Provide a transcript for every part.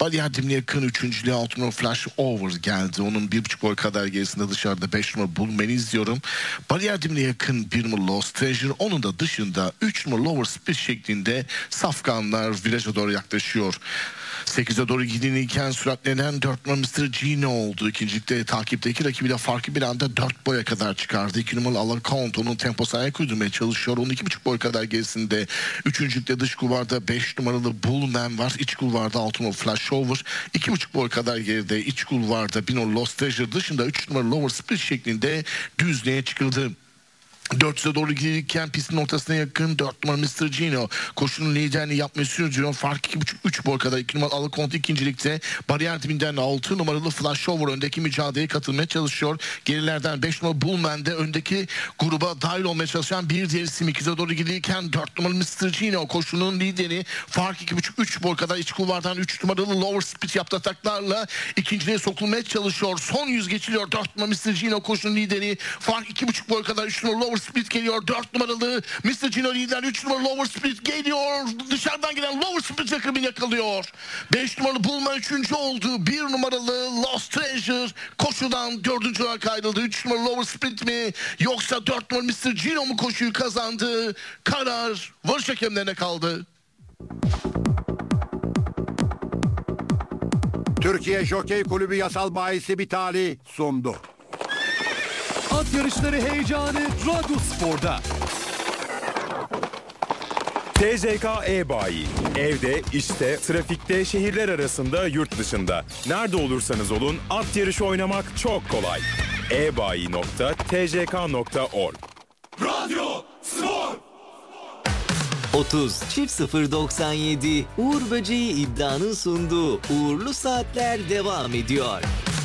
Balyardim'le yakın 3. 6 numara Flash Over geldi. Onun 1,5 boy kadar gerisinde dışarıda 5 numara Bullman'i izliyorum. Balyardim'le yakın 1 numara Lost Treasure. Onun da dışında 3 numara Lower Speed şeklinde safkanlar viraja doğru yaklaşıyor. 8'e doğru gidilirken süratlenen 4 numara Mr. Gino oldu. İkincilikte takipteki rakibiyle farkı bir anda 4 boya kadar çıkardı. 2 numaralı Alacount onun temposu ayak uydurmaya çalışıyor. Onun 2,5 boy kadar gerisinde. Üçüncülükte dış kulvarda 5 numaralı Bullman var. İç kulvarda 6 numaralı Flashover. 2,5 boy kadar geride iç kulvarda 1 numaralı Lost Treasure dışında 3 numaralı Lower Speed şeklinde düzlüğe çıkıldı. 400'e doğru gelirken pistin ortasına yakın 4 numara Mr. Gino koşunun liderini yapmayı sürdürüyor. Fark 2,5-3 boy kadar. 2 numaralı Alacount ikincilikte. Bariyer dibinden 6 numaralı Flashover öndeki mücadeleye katılmaya çalışıyor. Gerilerden 5 numaralı Bullman de öndeki gruba dahil olmaya çalışan bir diğer isim. 2'ye doğru gelirken 4 numaralı Mr. Gino koşunun lideri. Fark 2,5-3 boy kadar. İç kulvardan 3 numaralı Lower Speed yaptığı ataklarla ikinciliğe sokulmaya çalışıyor. Son 100 geçiliyor. 4 numaralı Mr. Gino koşunun lideri. Fark 2,5 boy kadar. 3 numaralı Lower Speed geliyor. 4 numaralı Mr. Gino lider. 3 numaralı Lower Speed geliyor. Dışarıdan gelen Lower Speed rakibini yakalıyor. 5 numaralı Bullman 3. oldu. 1 numaralı Lost Treasure koşudan 4. olarak ayrıldı. 3 numaralı Lower Speed mi yoksa 4 numaralı Mr. Gino mu koşuyu kazandı? Karar varış hakemlerine kaldı. Türkiye Jokey Kulübü yasal bahisi Bitali sundu. At yarışları heyecanı Radyo Spor'da. TJK E-Bayi. Evde, işte, trafikte, şehirler arasında, yurt dışında. Nerede olursanız olun at yarışı oynamak çok kolay. ebayi.tjk.org. Radyo Spor. 30 çift 097 Uğur Böceği iddianın sunduğu Uğurlu Saatler devam ediyor.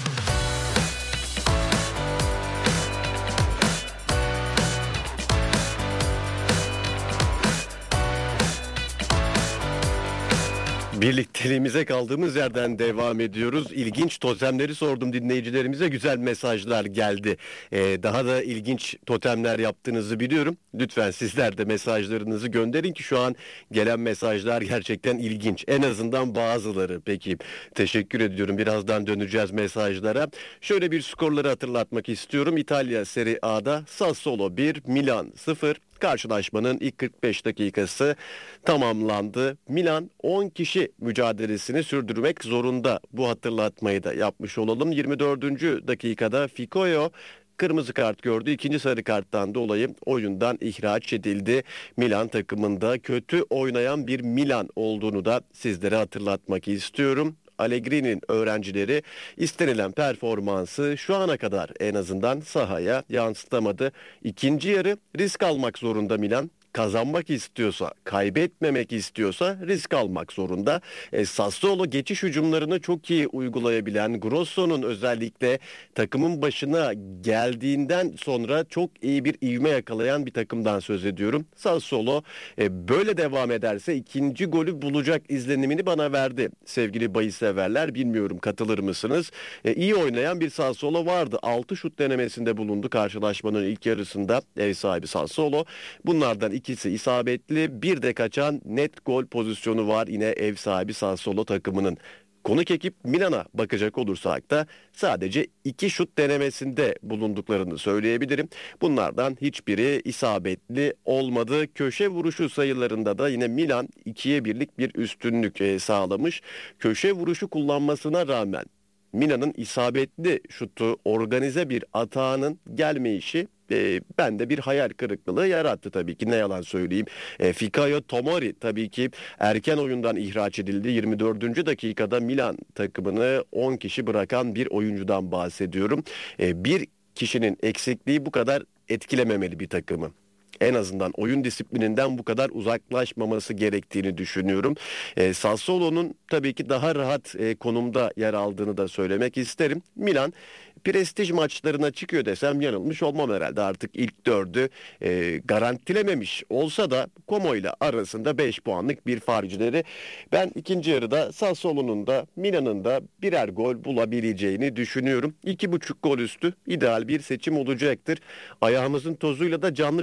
Birlikteliğimize kaldığımız yerden devam ediyoruz. İlginç totemleri sordum dinleyicilerimize. Güzel mesajlar geldi. Daha da ilginç totemler yaptığınızı biliyorum. Lütfen sizler de mesajlarınızı gönderin ki şu an gelen mesajlar gerçekten ilginç. En azından bazıları. Peki, teşekkür ediyorum. Birazdan döneceğiz mesajlara. Şöyle bir skorları hatırlatmak istiyorum. İtalya Serie A'da Sassuolo 1, Milan 0. Karşılaşmanın ilk 45 dakikası tamamlandı. Milan 10 kişi mücadelesini sürdürmek zorunda. Bu hatırlatmayı da yapmış olalım. 24. dakikada Fikoyo kırmızı kart gördü. İkinci sarı karttan dolayı oyundan ihraç edildi. Milan takımında kötü oynayan bir Milan olduğunu da sizlere hatırlatmak istiyorum. Allegri'nin öğrencileri istenilen performansı şu ana kadar en azından sahaya yansıtamadı. İkinci yarı risk almak zorunda Milan. Kazanmak istiyorsa, kaybetmemek istiyorsa risk almak zorunda. Sassuolo geçiş hücumlarını çok iyi uygulayabilen, Grosso'nun özellikle takımın başına geldiğinden sonra çok iyi bir ivme yakalayan bir takımdan söz ediyorum. Sassuolo böyle devam ederse ikinci golü bulacak izlenimini bana verdi. Sevgili bahis severler, bilmiyorum katılır mısınız? İyi oynayan bir Sassuolo vardı. 6 şut denemesinde bulundu karşılaşmanın ilk yarısında ev sahibi Sassuolo. Bunlardan İkisi isabetli, bir de kaçan net gol pozisyonu var yine ev sahibi Sassuolo takımının. Konuk ekip Milan'a bakacak olursak da sadece 2 şut denemesinde bulunduklarını söyleyebilirim. Bunlardan hiçbiri isabetli olmadı. Köşe vuruşu sayılarında da yine Milan 2'ye 1'lik bir üstünlük sağlamış. Köşe vuruşu kullanmasına rağmen Milan'ın isabetli şutu, organize bir atağının gelmeyişi bende bir hayal kırıklığı yarattı tabii ki, ne yalan söyleyeyim. Fikayo Tomori tabii ki erken oyundan ihraç edildi. 24. dakikada Milan takımını 10 kişi bırakan bir oyuncudan bahsediyorum. Bir kişinin eksikliği bu kadar etkilememeli bir takımı. En azından oyun disiplininden bu kadar uzaklaşmaması gerektiğini düşünüyorum. Sassuolo'nun tabii ki daha rahat konumda yer aldığını da söylemek isterim. Milan prestij maçlarına çıkıyor desem yanılmış olmam herhalde. Artık ilk 4'ü garantilememiş olsa da Como ile arasında 5 puanlık bir farkları. Ben ikinci yarıda Sassuolo'nun da Milan'ın da birer gol bulabileceğini düşünüyorum. 2,5 gol üstü ideal bir seçim olacaktır. Ayağımızın tozuyla da canlı bir karşı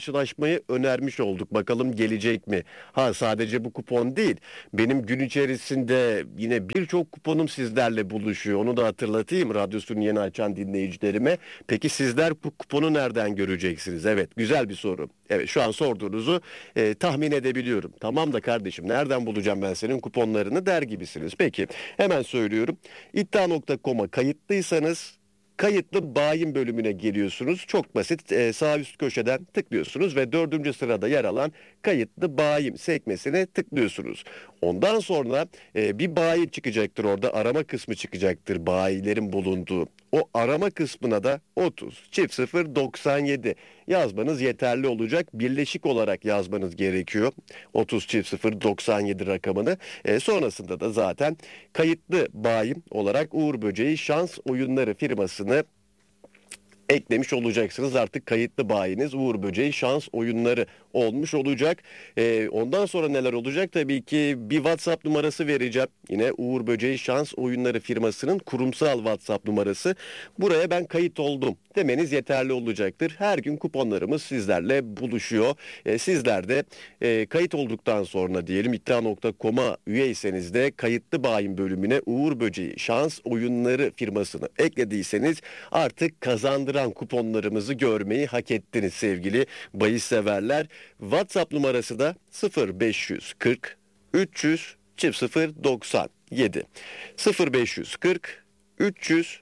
karşılaşmayı önermiş olduk. Bakalım gelecek mi? Sadece bu kupon değil. Benim gün içerisinde yine birçok kuponum sizlerle buluşuyor. Onu da hatırlatayım radyosunu yeni açan dinleyicilerime. Peki sizler bu kuponu nereden göreceksiniz? Evet, güzel bir soru. Evet, şu an sorduğunuzu tahmin edebiliyorum. Tamam da kardeşim, nereden bulacağım ben senin kuponlarını der gibisiniz. Peki, hemen söylüyorum. İddia.com'a kayıtlıysanız kayıtlı bayin bölümüne geliyorsunuz. Çok basit. Sağ üst köşeden tıklıyorsunuz ve 4. sırada yer alan kayıtlı bayin sekmesine tıklıyorsunuz. Ondan sonra bir bayi çıkacaktır orada. Arama kısmı çıkacaktır bayilerin bulunduğu. O arama kısmına da 30-00-97 yazmanız yeterli olacak. Birleşik olarak yazmanız gerekiyor. 30-00-97 rakamını. Sonrasında da zaten kayıtlı bayin olarak Uğur Böceği Şans Oyunları firmasını eklemiş olacaksınız. Artık kayıtlı bayiniz Uğur Böceği Şans Oyunları olmuş olacak. Ondan sonra neler olacak? Tabii ki bir WhatsApp numarası vereceğim. Yine Uğur Böceği Şans Oyunları firmasının kurumsal WhatsApp numarası. Buraya ben kayıt oldum demeniz yeterli olacaktır. Her gün kuponlarımız sizlerle buluşuyor. Sizler de kayıt olduktan sonra diyelim iddia.com'a üyeyseniz de kayıtlı bayin bölümüne Uğur Böceği Şans Oyunları firmasını eklediyseniz artık kazandıran kuponlarımızı görmeyi hak ettiniz sevgili bahis severler. WhatsApp numarası da 0540 300 0097 0540 300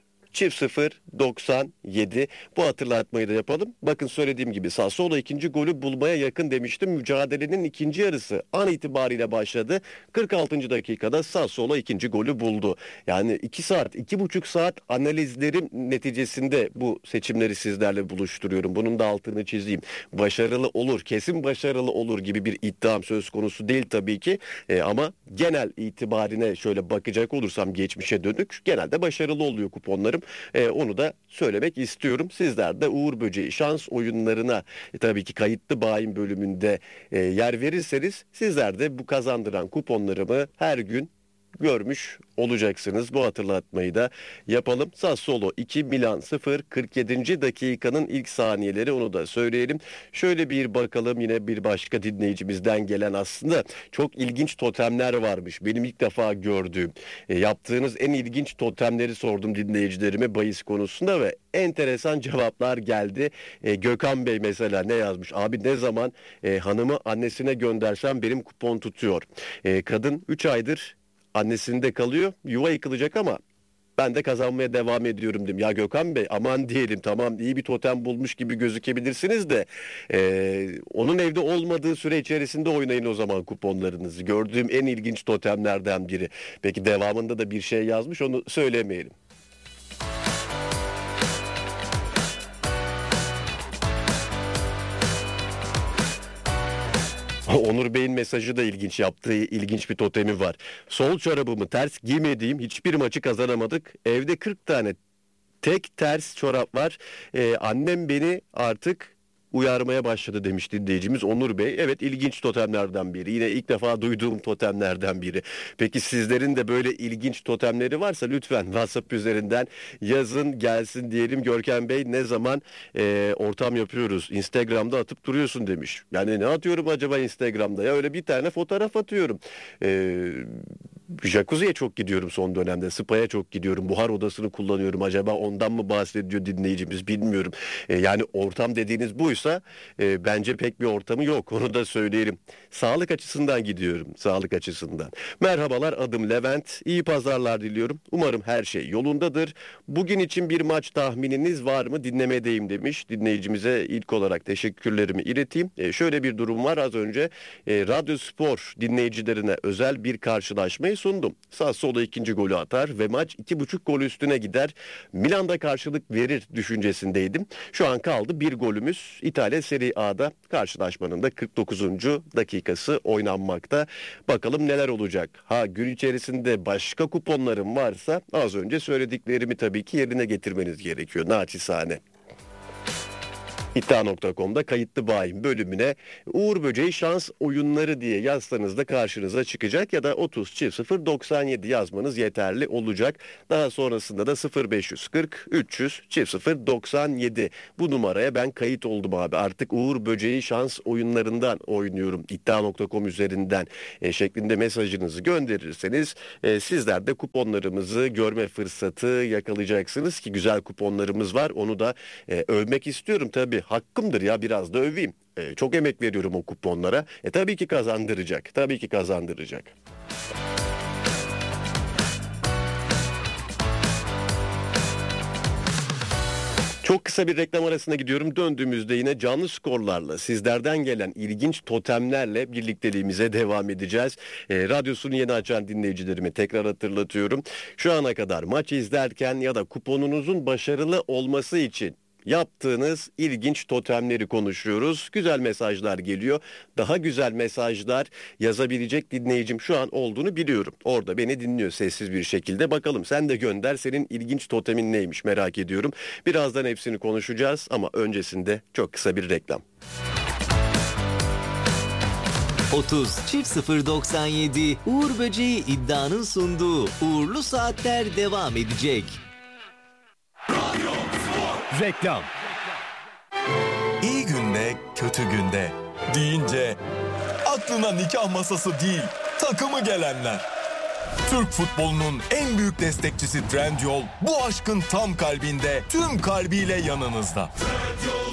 0097. Bu hatırlatmayı da yapalım. Bakın söylediğim gibi Sassuolo ikinci golü bulmaya yakın demiştim. Mücadelenin ikinci yarısı an itibariyle başladı. 46. dakikada Sassuolo ikinci golü buldu. Yani 2 saat, 2,5 saat analizlerim neticesinde bu seçimleri sizlerle buluşturuyorum. Bunun da altını çizeyim. Başarılı olur, kesin başarılı olur gibi bir iddiam söz konusu değil tabii ki. Ama genel itibarine şöyle bakacak olursam geçmişe dönük genelde başarılı oluyor kuponlarım. Onu da söylemek istiyorum. Sizler de Uğur Böceği Şans Oyunlarına tabii ki kayıtlı bayin bölümünde yer verirseniz sizler de bu kazandıran kuponlarımı her gün görmüş olacaksınız. Bu hatırlatmayı da yapalım. Sassuolo 2 Milan 0 47. dakikanın ilk saniyeleri, onu da söyleyelim. Şöyle bir bakalım, yine bir başka dinleyicimizden gelen aslında çok ilginç totemler varmış. Benim ilk defa gördüğüm. Yaptığınız en ilginç totemleri sordum dinleyicilerime bahis konusunda ve enteresan cevaplar geldi. Gökhan Bey mesela ne yazmış? Abi ne zaman hanımı annesine göndersem benim kupon tutuyor. Kadın 3 aydır annesinde kalıyor. Yuva yıkılacak ama ben de kazanmaya devam ediyorum dedim. Ya Gökhan Bey aman diyelim, tamam iyi bir totem bulmuş gibi gözükebilirsiniz de onun evde olmadığı süre içerisinde oynayın o zaman kuponlarınızı. Gördüğüm en ilginç totemlerden biri. Peki devamında da bir şey yazmış, onu söylemeyelim. Onur Bey'in mesajı da ilginç, yaptığı ilginç bir totemi var. Sol çorabımı ters giymediğim hiçbir maçı kazanamadık. Evde 40 tane tek ters çorap var. Annem beni artık uyarmaya başladı demiş dinleyicimiz Onur Bey. Evet, ilginç totemlerden biri. Yine ilk defa duyduğum totemlerden biri. Peki sizlerin de böyle ilginç totemleri varsa lütfen WhatsApp üzerinden yazın gelsin diyelim. Görkem Bey ne zaman ortam yapıyoruz? Instagram'da atıp duruyorsun demiş. Yani ne atıyorum acaba Instagram'da? Ya öyle bir tane fotoğraf atıyorum. Jacuzzi'ye çok gidiyorum son dönemde. Spa'ya çok gidiyorum. Buhar odasını kullanıyorum. Acaba ondan mı bahsediyor dinleyicimiz bilmiyorum. Yani ortam dediğiniz buysa bence pek bir ortamı yok. Onu da söyleyelim. Sağlık açısından gidiyorum. Sağlık açısından. Merhabalar, adım Levent. İyi pazarlar diliyorum. Umarım her şey yolundadır. Bugün için bir maç tahmininiz var mı? Dinlemedeyim demiş. Dinleyicimize ilk olarak teşekkürlerimi ileteyim. Şöyle bir durum var. Az önce Radyo Spor dinleyicilerine özel bir karşılaşmayı sundum. Sassuolo ikinci golü atar ve maç 2,5 gol üstüne gider. Milan'da karşılık verir düşüncesindeydim. Şu an kaldı bir golümüz. İtalya Serie A'da karşılaşmanın da 49. dakikası oynanmakta. Bakalım neler olacak. Gün içerisinde başka kuponlarım varsa az önce söylediklerimi tabii ki yerine getirmeniz gerekiyor naçizane. İddia.com'da kayıtlı bayim bölümüne Uğur Böceği şans oyunları diye yazsanız da karşınıza çıkacak ya da 30-097 yazmanız yeterli olacak. Daha sonrasında da 0540 300 097 bu numaraya ben kayıt oldum abi. Artık Uğur Böceği şans oyunlarından oynuyorum İddia.com üzerinden şeklinde mesajınızı gönderirseniz sizler de kuponlarımızı görme fırsatı yakalayacaksınız ki güzel kuponlarımız var. Onu da övmek istiyorum tabii. Hakkımdır ya, biraz da öveyim. Çok emek veriyorum o kuponlara. Tabii ki kazandıracak. Tabii ki kazandıracak. Çok kısa bir reklam arasına gidiyorum. Döndüğümüzde yine canlı skorlarla, sizlerden gelen ilginç totemlerle birlikteliğimize devam edeceğiz. Radyosunu yeni açan dinleyicilerime tekrar hatırlatıyorum. Şu ana kadar maç izlerken ya da kuponunuzun başarılı olması için yaptığınız ilginç totemleri konuşuyoruz. Güzel mesajlar geliyor. Daha güzel mesajlar yazabilecek dinleyicim şu an olduğunu biliyorum. Orada beni dinliyor sessiz bir şekilde. Bakalım sen de gönder, senin ilginç totemin neymiş merak ediyorum. Birazdan hepsini konuşacağız ama öncesinde çok kısa bir reklam. 30-097 Uğur Böceği iddianın sunduğu Uğurlu Saatler devam edecek. Reklam. İyi günde, kötü günde deyince aklına nikah masası değil, takımı gelenler. Türk futbolunun en büyük destekçisi Trendyol bu aşkın tam kalbinde, tüm kalbiyle yanınızda.